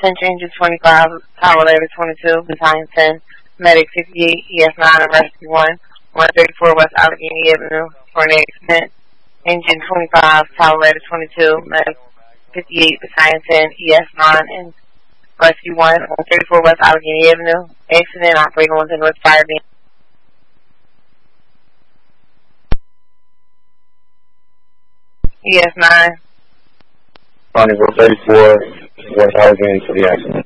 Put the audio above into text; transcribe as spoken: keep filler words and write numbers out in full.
Attention, Engine twenty-five, Tower Letter twenty-two, Battalion ten, Medic fifty-eight, E F nine, and Rescue one, one thirty-four West Allegheny Avenue for an accident. Engine twenty-five, Tower Letter twenty-two, Medic fifty-eight, Battalion ten, E F nine, and Rescue one, one thirty-four West Allegheny Avenue. Accident operator within West Fire Beam. E F nine. Rendezvous thirty-four, West Allegheny for the accident.